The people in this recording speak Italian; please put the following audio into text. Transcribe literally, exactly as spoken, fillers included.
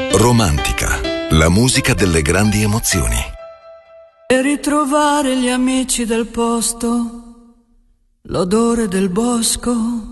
Romantica, la musica delle grandi emozioni. E ritrovare gli amici del posto, l'odore del bosco,